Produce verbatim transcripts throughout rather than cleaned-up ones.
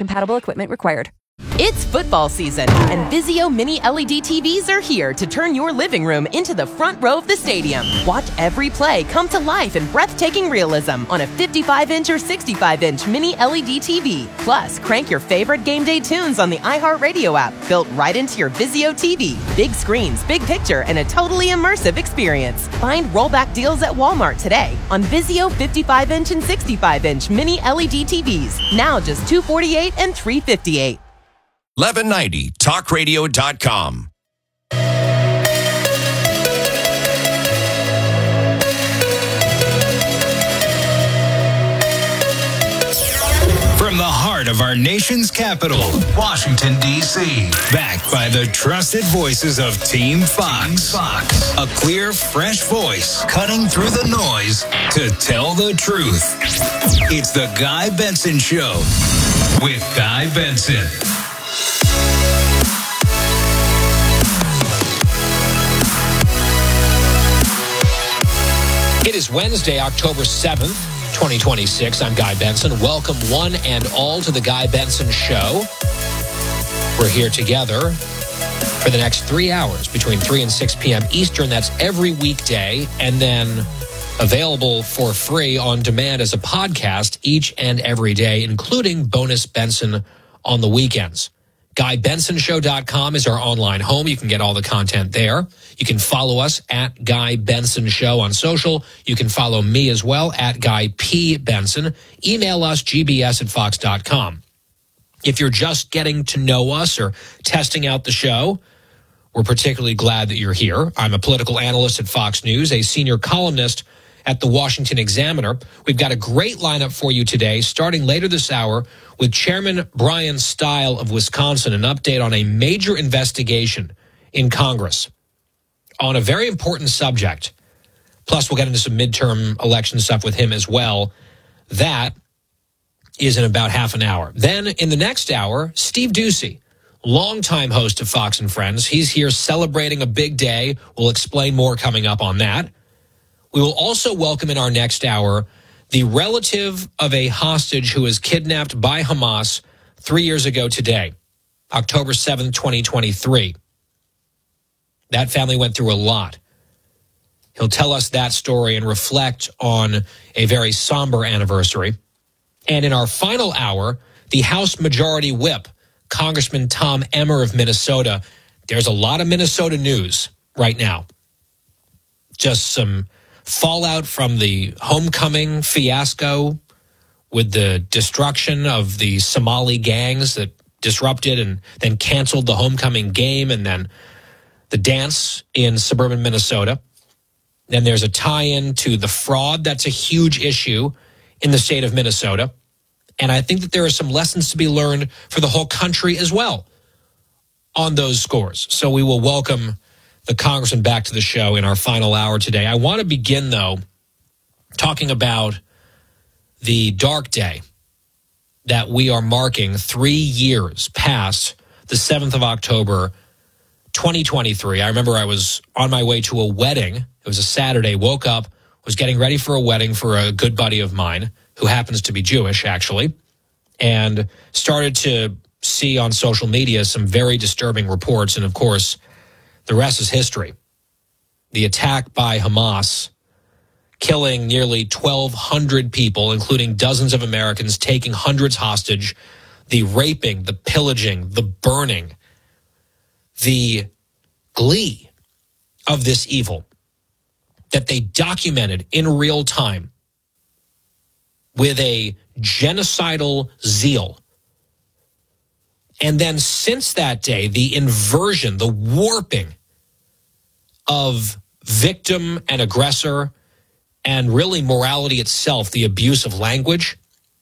compatible equipment required. It's football season, and Vizio Mini L E D T Vs are here to turn your living room into the front row of the stadium. Watch every play come to life in breathtaking realism on a fifty-five inch or sixty-five inch Mini L E D T V. Plus, crank your favorite game day tunes on the iHeartRadio app, built right into your Vizio T V. Big screens, big picture, and a totally immersive experience. Find rollback deals at Walmart today on Vizio fifty-five inch and sixty-five inch Mini L E D T Vs. Now just two hundred forty-eight dollars and three hundred fifty-eight dollars. eleven ninety talk radio dot com. From the heart of our nation's capital, Washington, D C, backed by the trusted voices of Team Fox. Fox. A clear, fresh voice cutting through the noise to tell the truth. It's the Guy Benson Show with Guy Benson. It is Wednesday, October seventh, twenty twenty-six. I'm Guy Benson. Welcome one and all to the Guy Benson Show. We're here together for the next three hours between three and six p.m. Eastern. That's every weekday, and then available for free on demand as a podcast each and every day, including Bonus Benson on the weekends. Guy Benson Show dot com is our online home. You can get all the content there. You can follow us at Guy Benson Show on social. You can follow me as well at Guy P. Benson. Email us, g b s at fox dot com. If you're just getting to know us or testing out the show, we're particularly glad that you're here. I'm a political analyst at Fox News, a senior columnist at the Washington Examiner. We've got a great lineup for you today, starting later this hour with Chairman Brian Stile of Wisconsin, an update on a major investigation in Congress on a very important subject. Plus, we'll get into some midterm election stuff with him as well. That is in about half an hour. Then in the next hour, Steve Doocy, longtime host of Fox and Friends. He's here celebrating a big day. We'll explain more coming up on that. We will also welcome in our next hour the relative of a hostage who was kidnapped by Hamas three years ago today, October seventh, twenty twenty-three. That family went through a lot. He'll tell us that story and reflect on a very somber anniversary. And in our final hour, the House Majority Whip, Congressman Tom Emmer of Minnesota. There's a lot of Minnesota news right now. Just some fallout from the homecoming fiasco with the destruction of the Somali gangs that disrupted and then canceled the homecoming game, and then the dance in suburban Minnesota. Then there's a tie-in to the fraud. That's a huge issue in the state of Minnesota. And I think that there are some lessons to be learned for the whole country as well on those scores. So we will welcome the congressman back to the show in our final hour today. I want to begin, though, talking about the dark day that we are marking three years past the seventh of October, twenty twenty-three. I remember I was on my way to a wedding. It was a Saturday, woke up, was getting ready for a wedding for a good buddy of mine who happens to be Jewish, actually, and started to see on social media some very disturbing reports. And, of course, the rest is history. The attack by Hamas, killing nearly twelve hundred people, including dozens of Americans, taking hundreds hostage, the raping, the pillaging, the burning, the glee of this evil that they documented in real time with a genocidal zeal. And then since that day, the inversion, the warping of victim and aggressor, and really morality itself, the abuse of language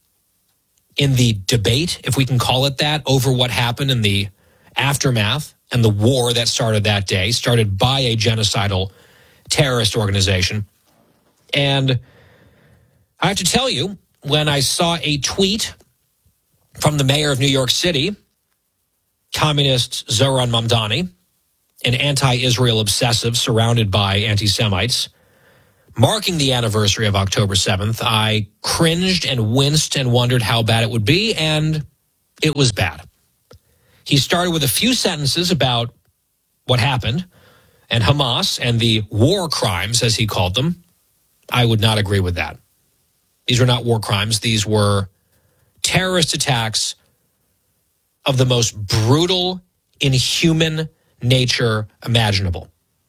in the debate, if we can call it that, over what happened in the aftermath and the war that started that day, started by a genocidal terrorist organization. And I have to tell you, when I saw a tweet from the mayor of New York City, communist Zohran Mamdani, an anti-Israel obsessive surrounded by anti-Semites, marking the anniversary of October seventh, I cringed and winced and wondered how bad it would be, and it was bad. He started with a few sentences about what happened and Hamas and the war crimes, as he called them. I would not agree with that. These were not war crimes. These were terrorist attacks of the most brutal, inhuman nature imaginable.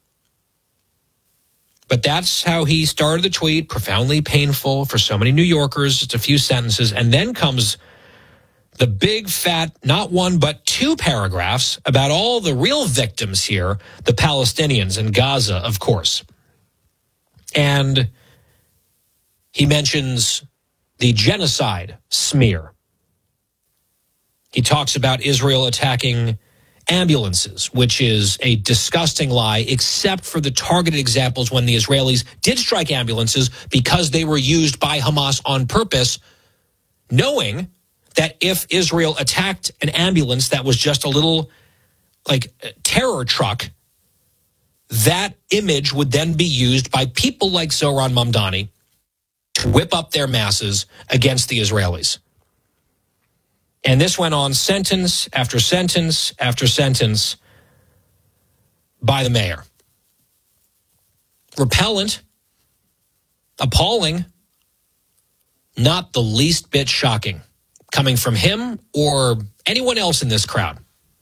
But that's how he started the tweet, profoundly painful for so many New Yorkers. It's a few sentences. And then comes the big, fat, not one, but two paragraphs about all the real victims here, the Palestinians in Gaza, of course. And he mentions the genocide smear. He talks about Israel attacking ambulances, which is a disgusting lie, except for the targeted examples when the Israelis did strike ambulances because they were used by Hamas on purpose, knowing that if Israel attacked an ambulance that was just a little, like, terror truck, that image would then be used by people like Zohran Mamdani to whip up their masses against the Israelis. And this went on sentence after sentence after sentence by the mayor. Repellent, appalling, not the least bit shocking, coming from him or anyone else in this crowd.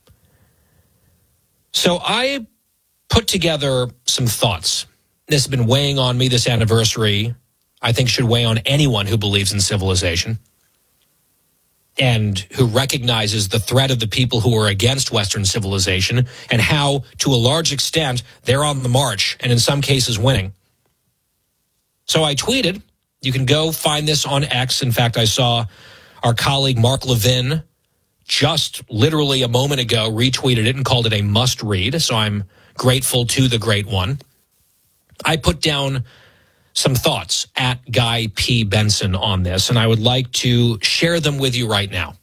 So I put together some thoughts. This has been weighing on me this anniversary. I think should weigh on anyone who believes in civilization and who recognizes the threat of the people who are against Western civilization and how, to a large extent, they're on the march and in some cases winning. So I tweeted. You can go find this on X. In fact, I saw our colleague Mark Levin just literally a moment ago retweeted it and called it a must read. So I'm grateful to the great one. I put down some thoughts at Guy P. Benson on this, and I would like to share them with you right now.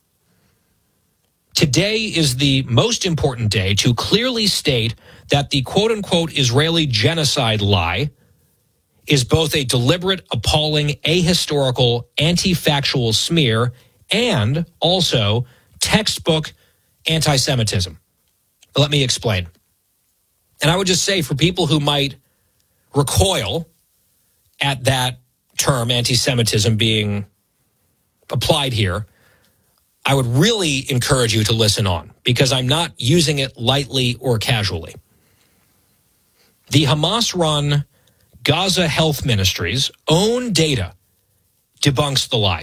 Today is the most important day to clearly state that the quote-unquote Israeli genocide lie is both a deliberate, appalling, ahistorical, anti-factual smear and also textbook anti-Semitism. Let me explain. And I would just say for people who might recoil at that term, anti-Semitism, being applied here, I would really encourage you to listen on because I'm not using it lightly or casually. The Hamas-run Gaza Health Ministry's own data debunks the lie.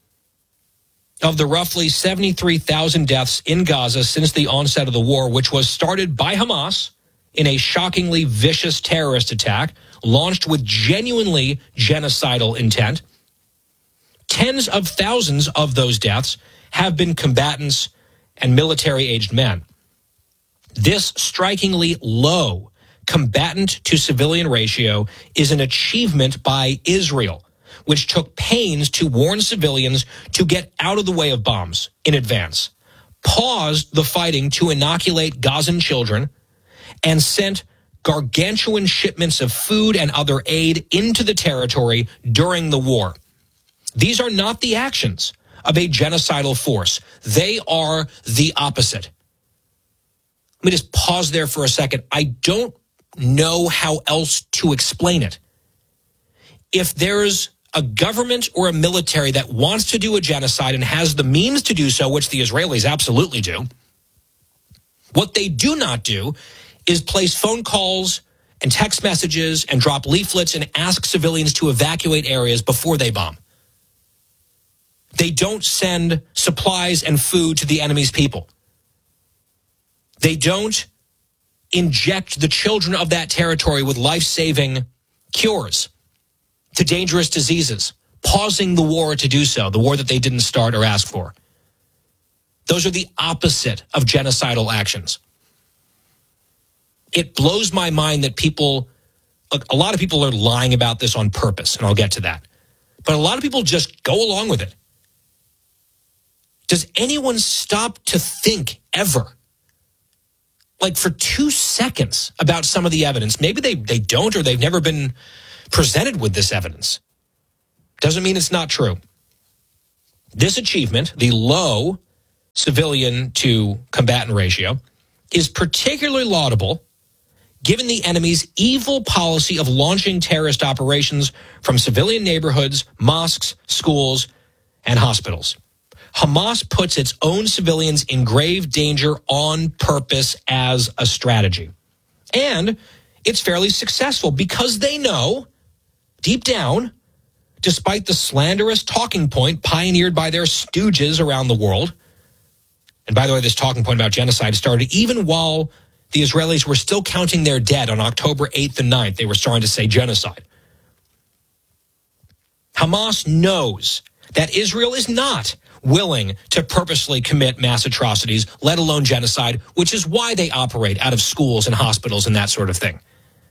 Of the roughly seventy-three thousand deaths in Gaza since the onset of the war, which was started by Hamas in a shockingly vicious terrorist attack launched with genuinely genocidal intent, tens of thousands of those deaths have been combatants and military-aged men. This strikingly low combatant-to-civilian ratio is an achievement by Israel, which took pains to warn civilians to get out of the way of bombs in advance, paused the fighting to inoculate Gazan children, and sent gargantuan shipments of food and other aid into the territory during the war. These are not the actions of a genocidal force. They are the opposite. Let me just pause there for a second. I don't know how else to explain it. If there's a government or a military that wants to do a genocide and has the means to do so, which the Israelis absolutely do, what they do not do is place phone calls and text messages and drop leaflets and ask civilians to evacuate areas before they bomb. They don't send supplies and food to the enemy's people. They don't inject the children of that territory with life-saving cures to dangerous diseases, pausing the war to do so, the war that they didn't start or ask for. Those are the opposite of genocidal actions. It blows my mind that people, a lot of people are lying about this on purpose, and I'll get to that. But a lot of people just go along with it. Does anyone stop to think ever, like for two seconds, about some of the evidence? Maybe they, they don't, or they've never been presented with this evidence. Doesn't mean it's not true. This achievement, the low civilian to combatant ratio is particularly laudable given the enemy's evil policy of launching terrorist operations from civilian neighborhoods, mosques, schools, and hospitals. Hamas puts its own civilians in grave danger on purpose as a strategy. And it's fairly successful because they know, deep down, despite the slanderous talking point pioneered by their stooges around the world, and by the way, this talking point about genocide started even while the Israelis were still counting their dead on October eighth and ninth. They were starting to say genocide. Hamas knows that Israel is not willing to purposely commit mass atrocities, let alone genocide, which is why they operate out of schools and hospitals and that sort of thing.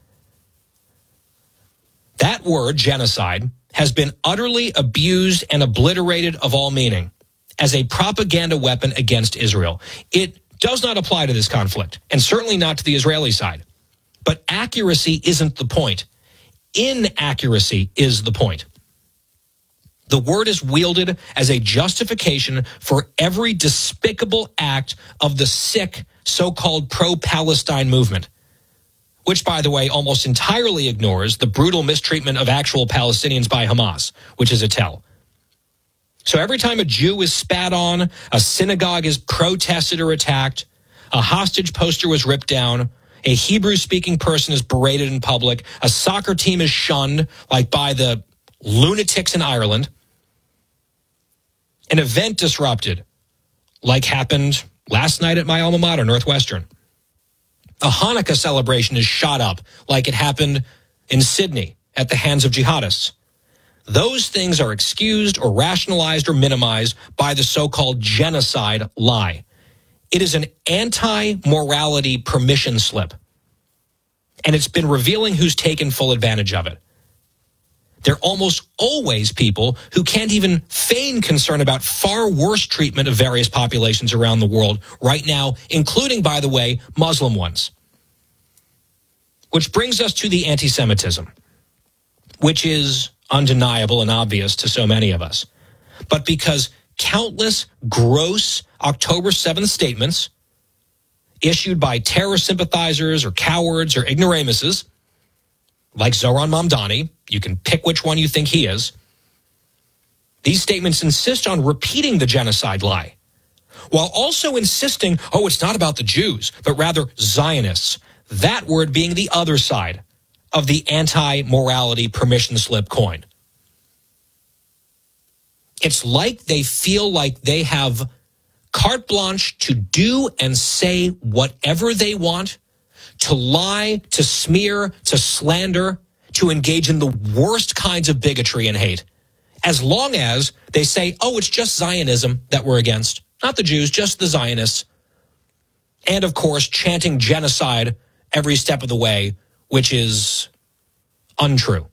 That word, genocide, has been utterly abused and obliterated of all meaning as a propaganda weapon against Israel. It does not apply to this conflict, and certainly not to the Israeli side. But accuracy isn't the point. Inaccuracy is the point. The word is wielded as a justification for every despicable act of the sick so-called pro-Palestine movement, which, by the way, almost entirely ignores the brutal mistreatment of actual Palestinians by Hamas, which is a tell. So every time a Jew is spat on, a synagogue is protested or attacked, a hostage poster was ripped down, a Hebrew-speaking person is berated in public, a soccer team is shunned, like by the lunatics in Ireland, an event disrupted, like happened last night at my alma mater, Northwestern. A Hanukkah celebration is shot up, like it happened in Sydney at the hands of jihadists. Those things are excused or rationalized or minimized by the so-called genocide lie. It is an anti-morality permission slip. And it's been revealing who's taken full advantage of it. They're almost always people who can't even feign concern about far worse treatment of various populations around the world right now, including, by the way, Muslim ones. Which brings us to the anti-Semitism, which is undeniable and obvious to so many of us. But because countless gross October seventh statements issued by terror sympathizers or cowards or ignoramuses, like Zohran Mamdani, you can pick which one you think he is, these statements insist on repeating the genocide lie, while also insisting, oh, it's not about the Jews, but rather Zionists, that word being the other side of the anti-morality permission slip coin. It's like they feel like they have carte blanche to do and say whatever they want, to lie, to smear, to slander, to engage in the worst kinds of bigotry and hate, as long as they say, oh, it's just Zionism that we're against, not the Jews, just the Zionists. And, of course, chanting genocide every step of the way, which is untrue.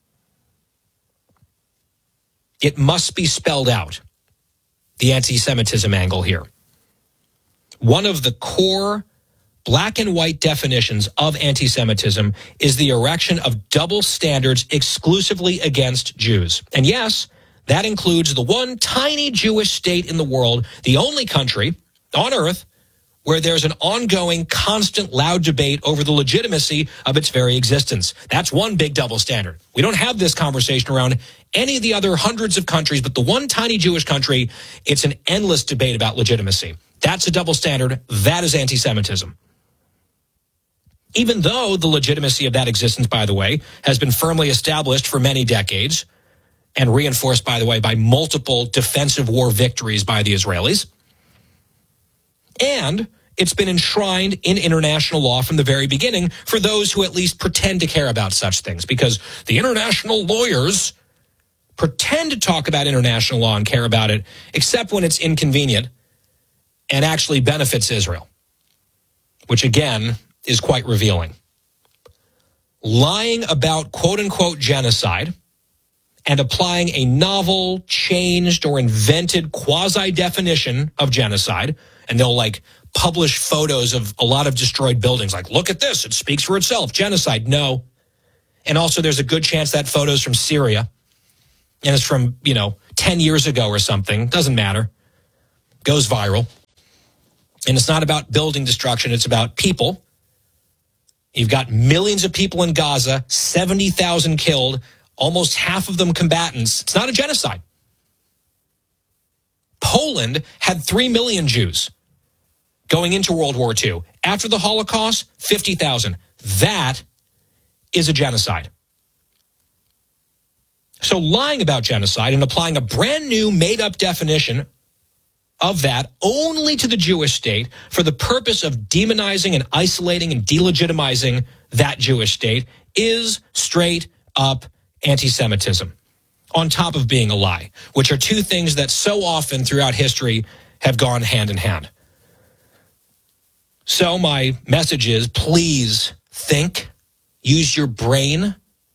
It must be spelled out, the anti-Semitism angle here. One of the core black and white definitions of anti-Semitism is the erection of double standards exclusively against Jews. And yes, that includes the one tiny Jewish state in the world, the only country on earth where there's an ongoing, constant, loud debate over the legitimacy of its very existence. That's one big double standard. We don't have this conversation around any of the other hundreds of countries, but the one tiny Jewish country, it's an endless debate about legitimacy. That's a double standard. That is anti-Semitism. Even though the legitimacy of that existence, by the way, has been firmly established for many decades and reinforced, by the way, by multiple defensive war victories by the Israelis. And it's been enshrined in international law from the very beginning for those who at least pretend to care about such things, because the international lawyers pretend to talk about international law and care about it, except when it's inconvenient and actually benefits Israel, which again is quite revealing. Lying about quote-unquote genocide and applying a novel, changed, or invented quasi-definition of genocide, and they'll like publish photos of a lot of destroyed buildings, like, look at this, it speaks for itself, genocide. No. And also there's a good chance that photo's from Syria, and it's from, you know, ten years ago or something. Doesn't matter. Goes viral. And it's not about building destruction. It's about people. You've got millions of people in Gaza, seventy thousand killed, almost half of them combatants. It's not a genocide. Poland had three million Jews going into World War Two. After the Holocaust, fifty thousand. That is a genocide. So lying about genocide and applying a brand new made-up definition of that only to the Jewish state for the purpose of demonizing and isolating and delegitimizing that Jewish state is straight up anti-Semitism, on top of being a lie, which are two things that so often throughout history have gone hand in hand. So my message is, please think, use your brain,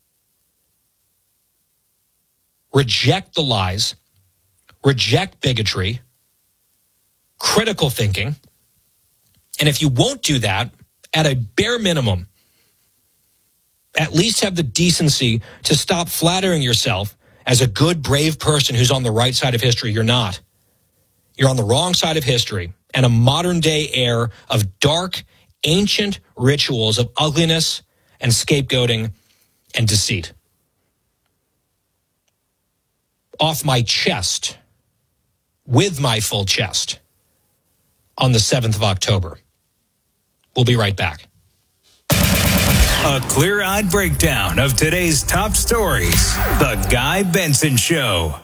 reject the lies, reject bigotry, critical thinking. And if you won't do that, at a bare minimum, at least have the decency to stop flattering yourself as a good, brave person who's on the right side of history. You're not. You're on the wrong side of history and a modern day air of dark, ancient rituals of ugliness and scapegoating and deceit. Off my chest, with my full chest, on the seventh of October. We'll be right back. A clear-eyed breakdown of today's top stories. The Guy Benson Show.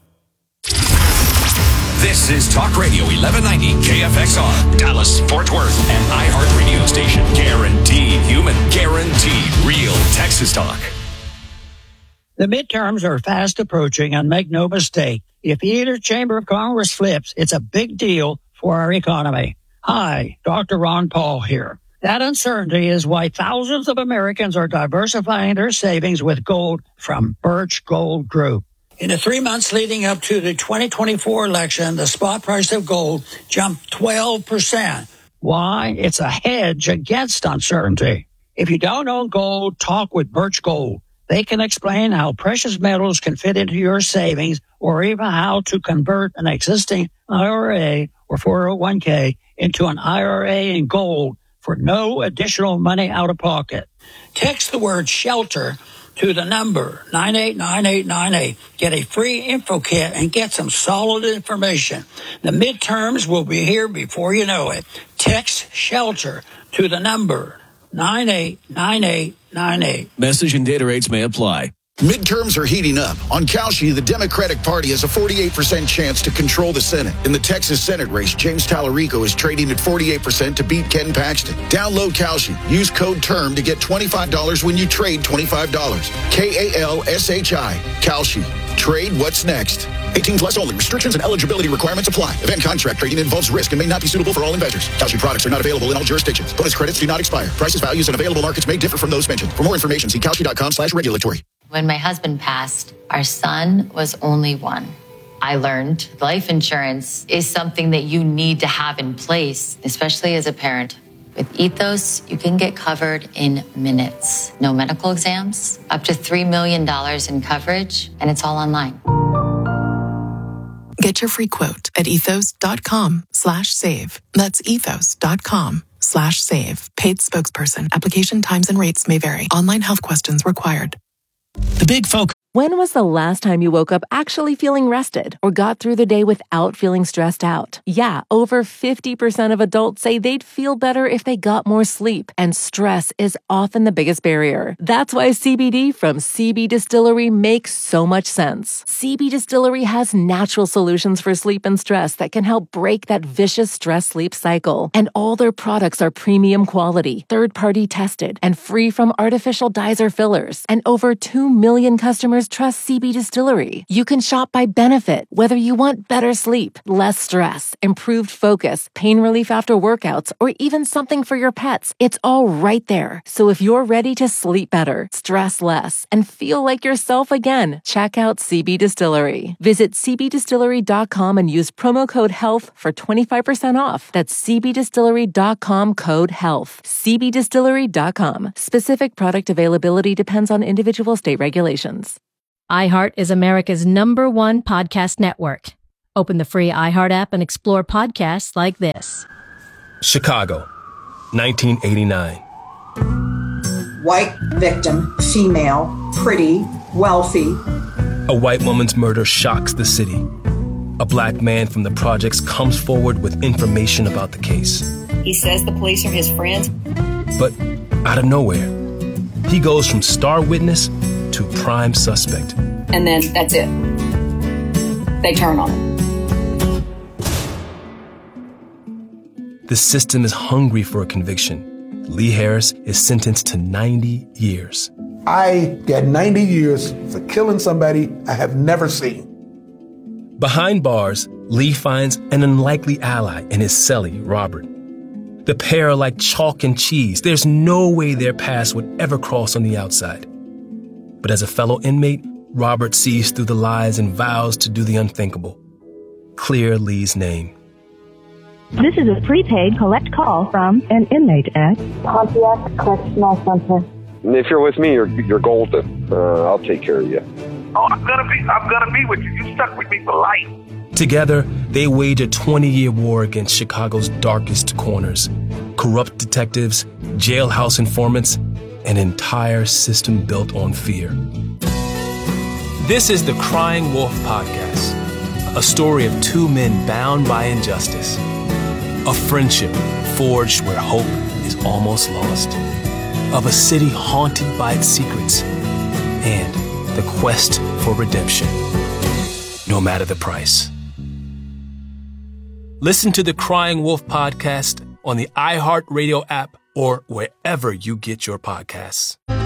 This is Talk Radio eleven ninety K F X R, Dallas, Fort Worth, and iHeart Radio station. Guaranteed human, guaranteed real Texas talk. The midterms are fast approaching, and make no mistake, if either chamber of Congress flips, it's a big deal for our economy. Hi, Doctor Ron Paul here. That uncertainty is why thousands of Americans are diversifying their savings with gold from Birch Gold Group. In the three months leading up to the twenty twenty-four election, the spot price of gold jumped twelve percent. Why? It's a hedge against uncertainty. If you don't own gold, talk with Birch Gold. They can explain how precious metals can fit into your savings, or even how to convert an existing I R A or four oh one k into an I R A in gold for no additional money out of pocket. Text the word SHELTER to the number nine eight nine eight nine eight. Get a free info kit and get some solid information. The midterms will be here before you know it. Text SHELTER to the number nine eight nine eight nine eight. Message and data rates may apply. Midterms are heating up. On Kalshi, the Democratic Party has a forty-eight percent chance to control the Senate. In the Texas Senate race, James Tallarico is trading at forty-eight percent to beat Ken Paxton. Download Kalshi. Use code TERM to get twenty-five dollars when you trade twenty-five dollars. K A L S H I. Kalshi. Trade what's next. eighteen plus only. Restrictions and eligibility requirements apply. Event contract trading involves risk and may not be suitable for all investors. Kalshi products are not available in all jurisdictions. Bonus credits do not expire. Prices, values, and available markets may differ from those mentioned. For more information, see kalshi.com slash regulatory. When my husband passed, our son was only one. I learned life insurance is something that you need to have in place, especially as a parent. With Ethos, you can get covered in minutes. No medical exams, up to three million dollars in coverage, and it's all online. Get your free quote at ethos.com slash save. That's ethos.com slash save. Paid spokesperson. Application times and rates may vary. Online health questions required. The big focus. When was the last time you woke up actually feeling rested or got through the day without feeling stressed out? Yeah, over fifty percent of adults say they'd feel better if they got more sleep, and stress is often the biggest barrier. That's why C B D from C B Distillery makes so much sense. C B Distillery has natural solutions for sleep and stress that can help break that vicious stress-sleep cycle. And all their products are premium quality, third-party tested, and free from artificial dyes or fillers. And over two million customers trust C B Distillery. You can shop by benefit, whether you want better sleep, less stress, improved focus, pain relief after workouts, or even something for your pets. It's all right there. So if you're ready to sleep better, stress less, and feel like yourself again, check out C B Distillery. Visit c b distillery dot com and use promo code HEALTH for twenty-five percent off. That's c b distillery dot com code HEALTH. c b distillery dot com. Specific product availability depends on individual state regulations. iHeart is America's number one podcast network. Open the free iHeart app and explore podcasts like this. Chicago, nineteen eighty-nine. White victim, female, pretty, wealthy. A white woman's murder shocks the city. A black man from the projects comes forward with information about the case. He says the police are his friends. But out of nowhere, he goes from star witness to prime suspect. And then that's it. They turn on him. The system is hungry for a conviction. Lee Harris is sentenced to ninety years. I got ninety years for killing somebody I have never seen. Behind bars, Lee finds an unlikely ally in his cellie, Robert. The pair are like chalk and cheese. There's no way their paths would ever cross on the outside. But as a fellow inmate, Robert sees through the lies and vows to do the unthinkable. Clear Lee's name. This is a prepaid collect call from an inmate at Pontiac Correctional Center. If you're with me, you're you're golden. Uh, I'll take care of you. Oh, I'm gonna be I'm gonna be with you. You stuck with me for life. Together, they wage a twenty-year war against Chicago's darkest corners. Corrupt detectives, jailhouse informants, an entire system built on fear. This is the Crying Wolf Podcast, a story of two men bound by injustice. A friendship forged where hope is almost lost. Of a city haunted by its secrets. And the quest for redemption, no matter the price. Listen to the Crying Wolf Podcast on the iHeartRadio app or wherever you get your podcasts.